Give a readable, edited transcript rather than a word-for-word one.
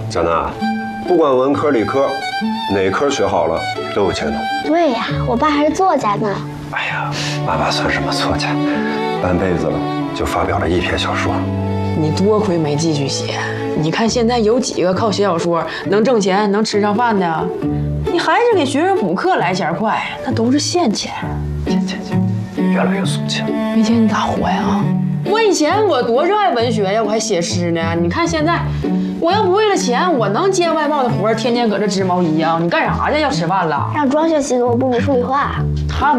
佳娜，不管文科理科，哪科学好了都有前途。 对呀，我爸还是作家呢。 哎呀，爸爸算什么作家？半辈子了就发表了1篇小说。 你多亏没继续写，你看现在有几个靠写小说能挣钱、能吃上饭的？你还是给学生补课来钱快，那都是现钱。 钱，越来越俗气了。 没钱你咋活呀？我以前我多热爱文学呀，我还写诗呢。你看现在，我要不为了钱，我能接外贸的活儿，天天搁这织毛衣呀？你干啥去？要吃饭了？ 让装修系给我补美术理化。 他